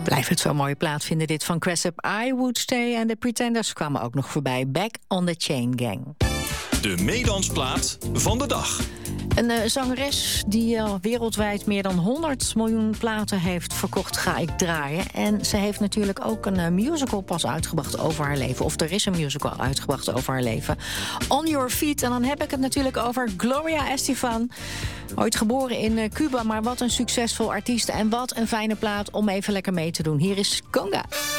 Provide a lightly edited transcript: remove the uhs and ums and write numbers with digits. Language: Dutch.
Blijf het zo'n mooie plaat vinden, dit van Cressip. I Would Stay en de Pretenders kwamen ook nog voorbij. Back on the Chain Gang. De meedansplaat van de dag. Een zangeres die wereldwijd meer dan 100 miljoen platen heeft verkocht, ga ik draaien. En ze heeft natuurlijk ook een musical pas uitgebracht over haar leven. Of er is een musical uitgebracht over haar leven. On Your Feet. En dan heb ik het natuurlijk over Gloria Estefan. Ooit geboren in Cuba, maar wat een succesvol artiest. En wat een fijne plaat om even lekker mee te doen. Hier is Conga.